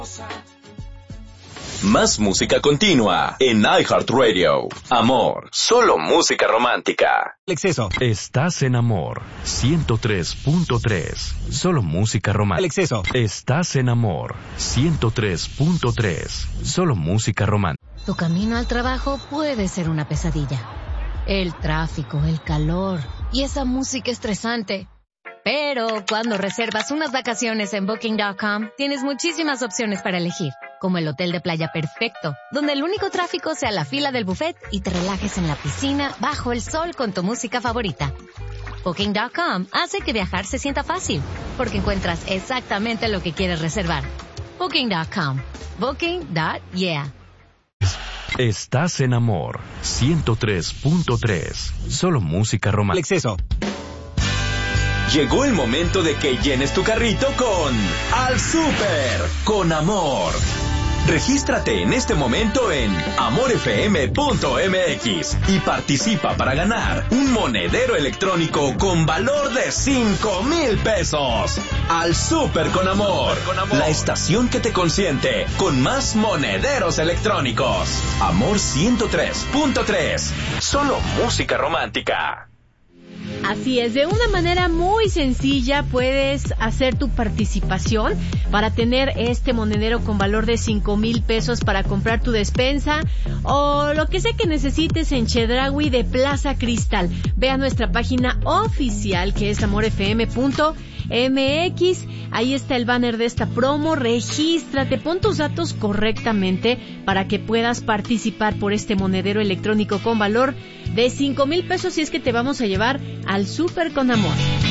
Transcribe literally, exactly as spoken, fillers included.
Más música continua en iHeartRadio. Amor, solo música romántica. El exceso. Estás en Amor, ciento tres punto tres. Solo música romántica. El exceso. Estás en Amor, ciento tres punto tres. Solo música romántica. Tu camino al trabajo puede ser una pesadilla. El tráfico, el calor y esa música estresante. Pero cuando reservas unas vacaciones en Booking punto com, tienes muchísimas opciones para elegir, como el hotel de playa perfecto, donde el único tráfico sea la fila del buffet y te relajes en la piscina bajo el sol con tu música favorita. Booking punto com hace que viajar se sienta fácil, porque encuentras exactamente lo que quieres reservar. Booking punto com. Booking. Yeah. Estás en Amor, ciento tres punto tres. Solo música romántica. El exceso. Llegó el momento de que llenes tu carrito con Al Súper con Amor. Regístrate en este momento en amor f m punto m x y participa para ganar un monedero electrónico con valor de cinco mil pesos. Al Súper con Amor, la estación que te consiente con más monederos electrónicos. Amor ciento tres punto tres, solo música romántica. Así es, de una manera muy sencilla puedes hacer tu participación para tener este monedero con valor de cinco mil pesos para comprar tu despensa o lo que sea que necesites en Chedraui de Plaza Cristal. Ve a nuestra página oficial que es amor f m punto m x. Ahí está el banner de esta promo. Regístrate, pon tus datos correctamente para que puedas participar por este monedero electrónico con valor de cinco mil pesos, si es que te vamos a llevar al Súper con Amor.